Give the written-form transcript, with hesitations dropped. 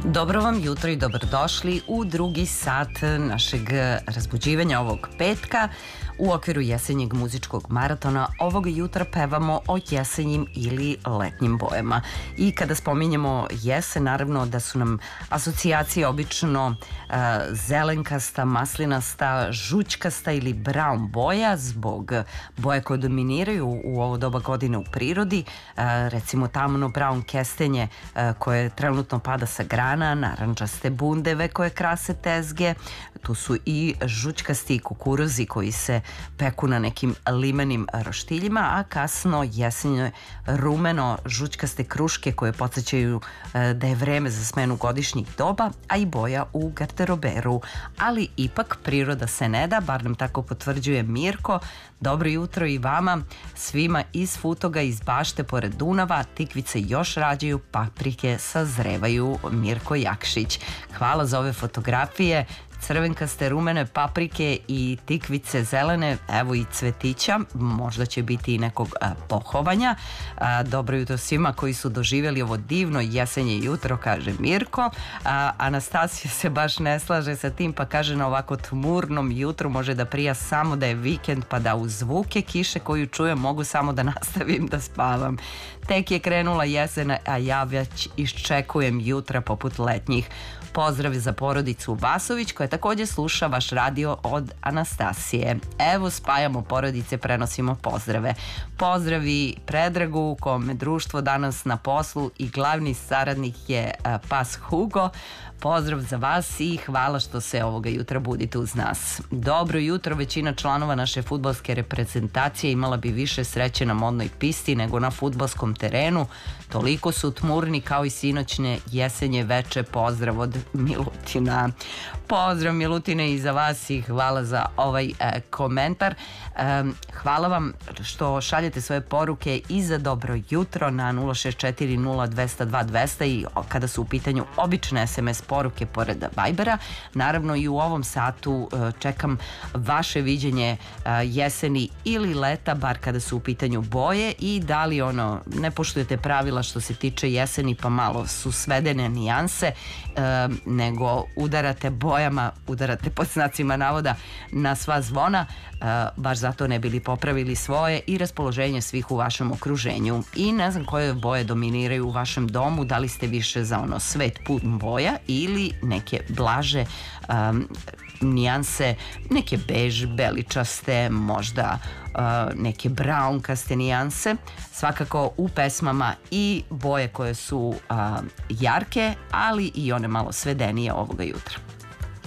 Dobro vam jutro i dobrodošli u drugi sat našeg razbuđivanja ovog petka. U okviru jesenjeg muzičkog maratona ovog jutra pevamo o jesenjim ili letnjim bojama. I kada spominjemo jesen, naravno da su nam asocijacije obično zelenkasta, maslinasta, žućkasta ili brown boja zbog boje koje dominiraju u ovo doba godine u prirodi. Recimo tamno brown kestenje koje trenutno pada sa grana, narančaste bundeve koje krase tezge, tu su i žućkasti kukuruzi koji se peku na nekim limenim roštiljima, a kasno jesenje rumeno žućkaste kruške koje podsjećaju da je vreme za smenu godišnjih doba, a i boja u garderoberu. Ali ipak priroda se ne da, bar nam tako potvrđuje Mirko. Dobro jutro i vama, svima iz Futoga, iz bašte pored Dunava. Tikvice još rađaju, paprike sazrevaju. Mirko Jakšić. Hvala za ove fotografije. Crvenkaste rumene paprike i tikvice zelene, evo i cvetića, možda će biti i nekog pohovanja. Dobro jutro svima koji su doživjeli ovo divno jesenje jutro, kaže Mirko. Anastasija se baš ne slaže sa tim, pa kaže na ovako tmurnom jutru može da prija samo da je vikend, pa da uz zvuke kiše koju čujem mogu samo da nastavim da spavam. Tek je krenula jesen, a ja već iščekujem jutra poput letnjih. Pozdrav za porodicu Vasović koja također sluša vaš radio od Anastasije. Evo spajamo porodice, prenosimo pozdrave. Pozdravi Predragu, kome društvo danas na poslu i glavni saradnik je pas Hugo. Pozdrav za vas i hvala što se ovoga jutra budite uz nas. Dobro jutro, većina članova naše fudbalske reprezentacije imala bi više sreće na modnoj pisti nego na fudbalskom terenu. Toliko su tmurni kao i sinoćne jesenje veče. Pozdrav od Milutina. Pozdrav Milutine i za vas i hvala za ovaj komentar. Hvala vam što šaljete svoje poruke i za dobro jutro na 064 0200 200 i kada su u pitanju obične SMS poruke pored Vibera. Naravno i u ovom satu čekam vaše viđenje jeseni ili leta, bar kada su u pitanju boje, i da li ne poštujete pravila što se tiče jeseni pa malo su svedene nijanse, nego udarate bojama, udarate pod znacima navoda na sva zvona, baš zato ne bili popravili svoje i raspoloženje svih u vašem okruženju. I ne znam koje boje dominiraju u vašem domu, da li ste više za svet pun boja ili neke blaže nijanse, neke bež, beličaste, možda neke brownkaste nijanse. Svakako u pesmama i boje koje su jarke, ali i one malo svedenije ovoga jutra.